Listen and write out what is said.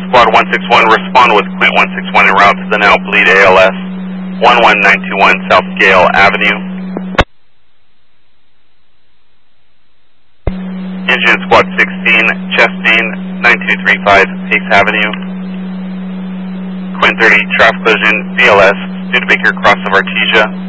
Squad 161, respond with Quint 161 en route to the now bleed ALS 11921 South Gale Avenue. Engine Squad 16, chest main 9235 Pace Avenue. Quint 30, traffic collision, BLS, Studebaker, cross of Artesia.